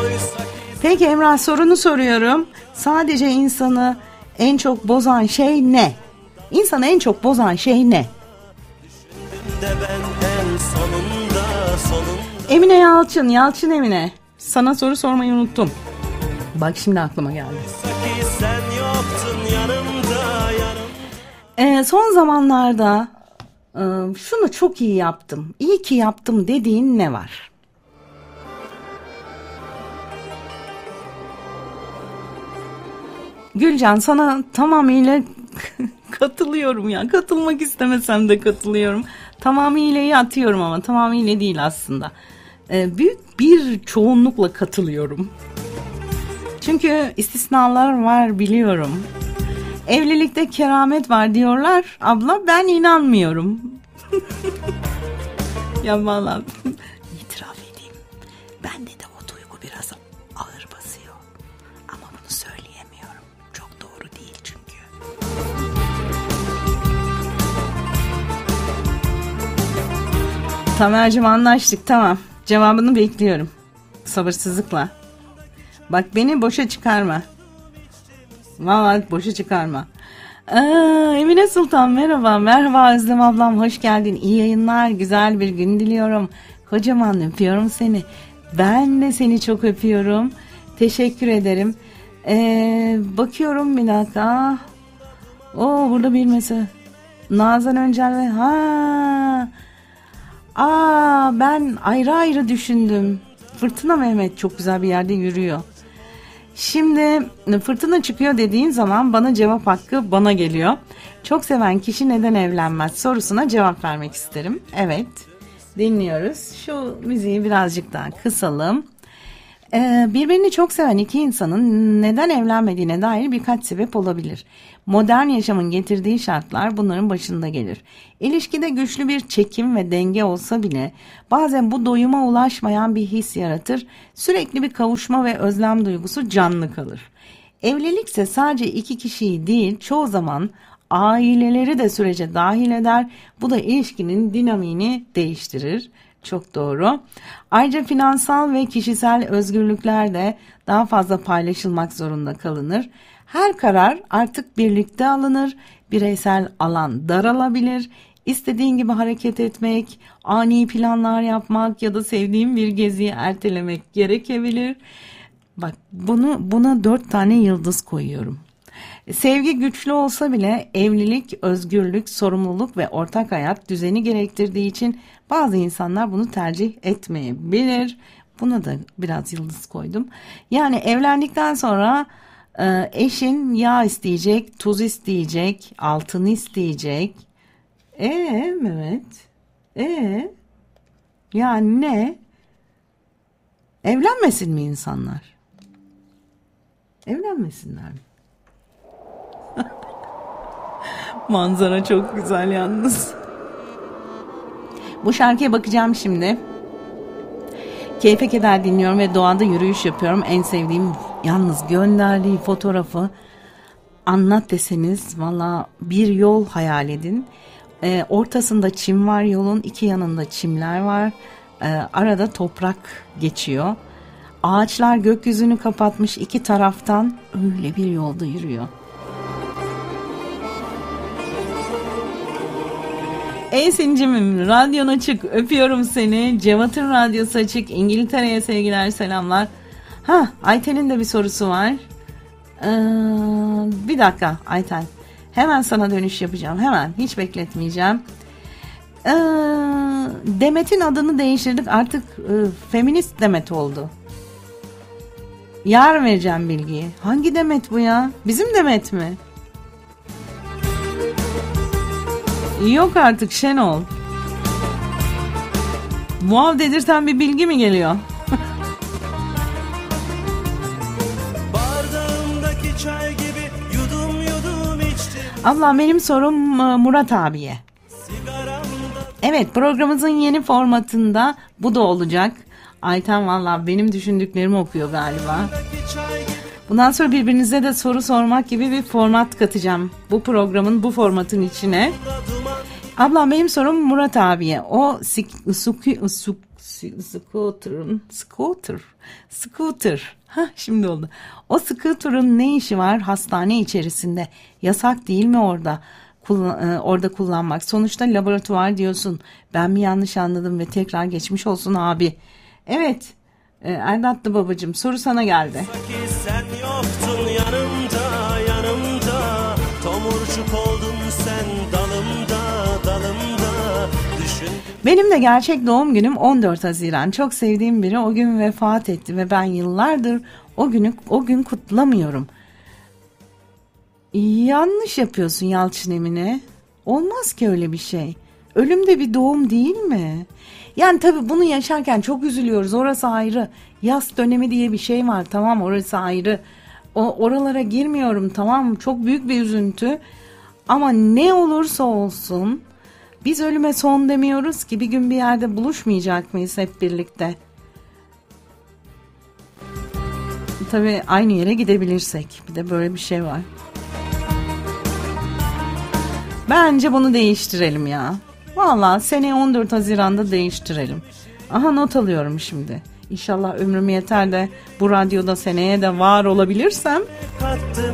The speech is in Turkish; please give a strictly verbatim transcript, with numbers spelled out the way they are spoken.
Peki Emrah, sorunu soruyorum. Sadece insanı en çok bozan şey ne? İnsanı en çok bozan şey ne? Emine Yalçın, Yalçın Emine. Sana soru sormayı unuttum. Bak şimdi aklıma geldi. Ee, son zamanlarda e, şunu çok iyi yaptım, iyi ki yaptım dediğin ne var? Gülcan, sana tamamıyla katılıyorum ya. Katılmak istemesem de katılıyorum. Tamamıyla atıyorum ama tamamıyla değil aslında. Ee, büyük bir çoğunlukla katılıyorum. Çünkü istisnalar var, biliyorum. Evlilikte keramet var diyorlar. Abla, ben inanmıyorum. Ya vallahi itiraf edeyim. Bende de o duygu biraz ağır basıyor. Ama bunu söyleyemiyorum. Çok doğru değil çünkü. Tamer'cim, anlaştık, tamam. Cevabını bekliyorum. Sabırsızlıkla. Bak, beni boşa çıkarma. Vallahi boşa çıkarma. Aa, Emine Sultan merhaba. Merhaba Özlem ablam, hoş geldin. İyi yayınlar, güzel bir gün diliyorum. Kocaman öpüyorum seni. Ben de seni çok öpüyorum. Teşekkür ederim. Ee, bakıyorum bir dakika. Oo, burada bir mesele. Nazan Öncel ve ha. Aa, ben ayrı ayrı düşündüm. Fırtına Mehmet çok güzel bir yerde yürüyor. Şimdi fırtına çıkıyor dediğin zaman bana cevap hakkı bana geliyor. Çok seven kişi neden evlenmez sorusuna cevap vermek isterim. Evet, dinliyoruz. Şu müziği birazcık daha kısalım. Ee, birbirini çok seven iki insanın neden evlenmediğine dair birkaç sebep olabilir. Modern yaşamın getirdiği şartlar bunların başında gelir. İlişkide güçlü bir çekim ve denge olsa bile bazen bu doyuma ulaşmayan bir his yaratır. Sürekli bir kavuşma ve özlem duygusu canlı kalır. Evlilikse sadece iki kişiyi değil, çoğu zaman aileleri de sürece dahil eder. Bu da ilişkinin dinamiğini değiştirir. Çok doğru. Ayrıca finansal ve kişisel özgürlükler de daha fazla paylaşılmak zorunda kalınır. Her karar artık birlikte alınır. Bireysel alan daralabilir. İstediğin gibi hareket etmek, ani planlar yapmak ya da sevdiğin bir geziyi ertelemek gerekebilir. Bak, bunu buna dört tane yıldız koyuyorum. Sevgi güçlü olsa bile evlilik, özgürlük, sorumluluk ve ortak hayat düzeni gerektirdiği için bazı insanlar bunu tercih etmeyebilir. Buna da biraz yıldız koydum. Yani evlendikten sonra e, eşin yağ isteyecek, tuz isteyecek, altın isteyecek. Ee Mehmet? Ee? Yani ne? Evlenmesin mi insanlar? Evlenmesinler mi? Manzara çok güzel yalnız. Bu şarkıya bakacağım şimdi. Keyfe keder dinliyorum ve doğada yürüyüş yapıyorum. En sevdiğim, yalnız gönderdiği fotoğrafı anlat deseniz valla bir yol hayal edin. Ee, ortasında çim var yolun, iki yanında çimler var. Ee, arada toprak geçiyor. Ağaçlar gökyüzünü kapatmış, iki taraftan öyle bir yolda yürüyor. Esin'cimim, radyon açık, öpüyorum seni. Cevat'ın radyosu açık, İngiltere'ye sevgiler, selamlar. Ha, Ayten'in de bir sorusu var. Ee, bir dakika Ayten, hemen sana dönüş yapacağım, hemen, hiç bekletmeyeceğim. Ee, Demet'in adını değiştirdik, artık e, feminist Demet oldu. Yarın vereceğim bilgiyi. Hangi Demet bu ya? Bizim Demet mi? Yok artık Şenol. Muav dedirten bir bilgi mi geliyor? Çay gibi yudum yudum içtim. Ablam, benim sorum Murat abiye. Evet, programımızın yeni formatında bu da olacak. Ayten valla benim düşündüklerimi okuyor galiba. Bundan sonra birbirinize de soru sormak gibi bir format katacağım bu programın, bu formatın içine. Ablam, benim sorum Murat abiye. O sik, suki, suk, Scooter'ın Scooter Scooter ha şimdi oldu. O Scooter'ın ne işi var hastane içerisinde? Yasak değil mi orada? Kullan, orada kullanmak. Sonuçta laboratuvar diyorsun. Ben mi yanlış anladım ve tekrar geçmiş olsun abi. Evet. Erdatlı babacığım, soru sana geldi. Sen yoktun yanımda, yanımda. Tomurcuk oldun sen dalımda, dalımda. Düşün. Benim de gerçek doğum günüm on dört Haziran. Çok sevdiğim biri o gün vefat etti ve ben yıllardır o günü o gün kutlamıyorum. Yanlış yapıyorsun Yalçın Emine. Olmaz ki öyle bir şey. Ölüm de bir doğum değil mi? Yani tabii bunu yaşarken çok üzülüyoruz. Orası ayrı. Yas dönemi diye bir şey var. Tamam, orası ayrı. O oralara girmiyorum. Tamam, çok büyük bir üzüntü. Ama ne olursa olsun biz ölüme son demiyoruz ki. Bir gün bir yerde buluşmayacak mıyız hep birlikte? Tabii aynı yere gidebilirsek. Bir de böyle bir şey var. Bence bunu değiştirelim ya. Vallahi seneye on dört Haziran'da değiştirelim. Aha, not alıyorum şimdi. İnşallah ömrüm yeter de bu radyoda seneye de var olabilirsem. Kattın